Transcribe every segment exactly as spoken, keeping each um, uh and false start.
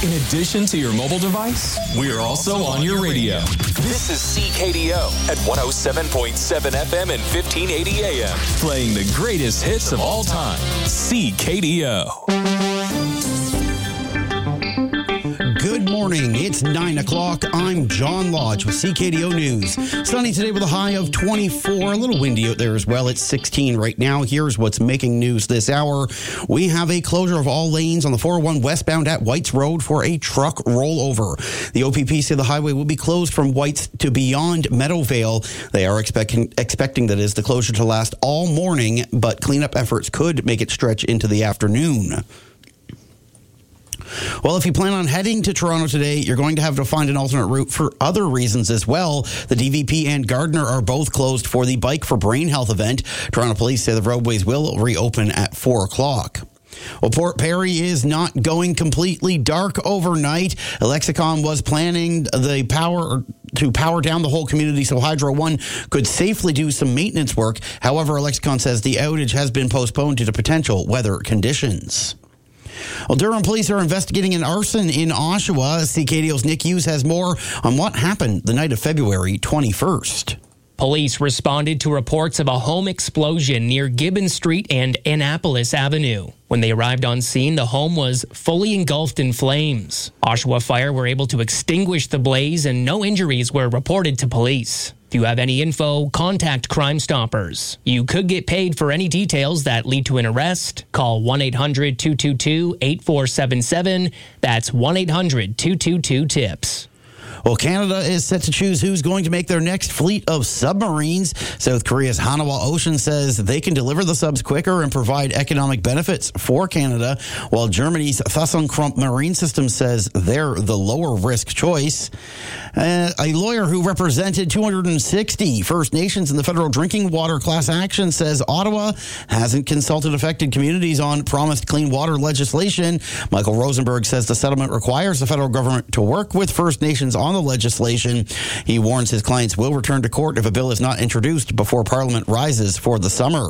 In addition to your mobile device, we're also on your radio. This is C K D O at one oh seven point seven F M and fifteen eighty A M. Playing the greatest hits of all time. C K D O. Good morning. It's nine o'clock. I'm John Lodge with C K D O News. Sunny today with a high of twenty-four. A little windy out there as well. It's sixteen right now. Here's what's making news this hour. We have a closure of all lanes on the four oh one westbound at Whites Road for a truck rollover. The O P P say the highway will be closed from Whites to beyond Meadowvale. They are expecting, expecting that is the closure to last all morning, but cleanup efforts could make it stretch into the afternoon. Well, if you plan on heading to Toronto today, you're going to have to find an alternate route for other reasons as well. The D V P and Gardiner are both closed for the Bike for Brain Health event. Toronto police say the roadways will reopen at four o'clock. Well, Port Perry is not going completely dark overnight. Alexicon was planning the power to power down the whole community so Hydro One could safely do some maintenance work. However, Alexicon says the outage has been postponed due to potential weather conditions. Well, Durham police are investigating an arson in Oshawa. C K D O's Nick Hughes has more on what happened the night of February twenty-first. Police responded to reports of a home explosion near Gibbon Street and Annapolis Avenue. When they arrived on scene, the home was fully engulfed in flames. Oshawa Fire were able to extinguish the blaze and no injuries were reported to police. If you have any info, contact Crime Stoppers. You could get paid for any details that lead to an arrest. Call one eight hundred two two two eight four seven seven. That's one eight hundred two two two TIPS. Well, Canada is set to choose who's going to make their next fleet of submarines. South Korea's Hanwha Ocean says they can deliver the subs quicker and provide economic benefits for Canada, while Germany's ThyssenKrupp Marine Systems says they're the lower risk choice. Uh, a lawyer who represented two hundred sixty First Nations in the federal drinking water class action says Ottawa hasn't consulted affected communities on promised clean water legislation. Michael Rosenberg says the settlement requires the federal government to work with First Nations on the legislation. He warns his clients will return to court if a bill is not introduced before Parliament rises for the summer.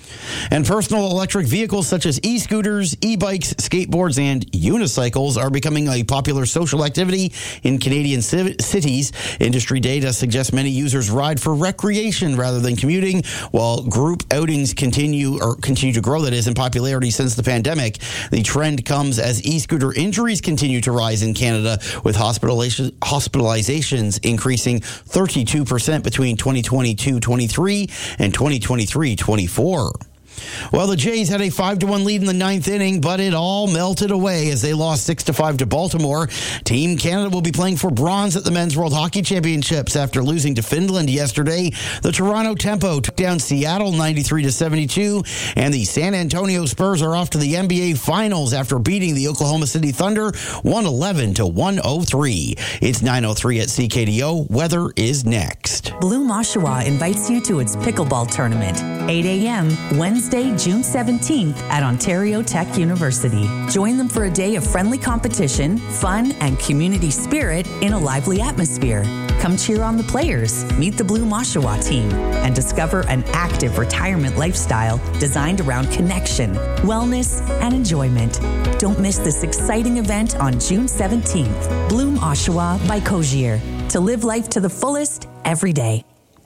And personal electric vehicles such as e-scooters, e-bikes, skateboards, and unicycles are becoming a popular social activity in Canadian civ- cities. Industry data suggests many users ride for recreation rather than commuting, while group outings continue or continue to grow, that is, in popularity since the pandemic. The trend comes as e-scooter injuries continue to rise in Canada, with hospitalization, hospitalizations increasing thirty-two percent between twenty twenty-two twenty-three and twenty twenty-three twenty-four. Well, the Jays had a five to one lead in the ninth inning, but it all melted away as they lost six to five to Baltimore. Team Canada will be playing for bronze at the Men's World Hockey Championships after losing to Finland yesterday. The Toronto Tempo took down Seattle ninety-three to seventy-two, and the San Antonio Spurs are off to the N B A Finals after beating the Oklahoma City Thunder one eleven to one oh three. It's nine oh three at C K D O. Weather is next. Bloom Oshawa invites you to its pickleball tournament, eight a.m. Wednesday, June seventeenth at Ontario Tech University. Join them for a day of friendly competition, fun, and community spirit in a lively atmosphere. Come cheer on the players, meet the Bloom Oshawa team, and discover an active retirement lifestyle designed around connection, wellness, and enjoyment. Don't miss this exciting event on June seventeenth. Bloom Oshawa by Cogier. To live life to the fullest every day.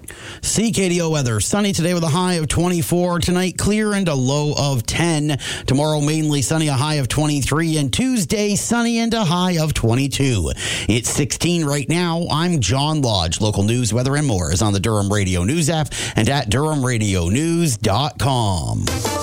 C K D O weather. Sunny today with a high of twenty-four. Tonight, clear and a low of ten. Tomorrow, mainly sunny, a high of twenty-three. And Tuesday, sunny and a high of twenty-two. It's sixteen right now. I'm John Lodge. Local news, weather, and more is on the Durham Radio News app and at durham radio news dot com.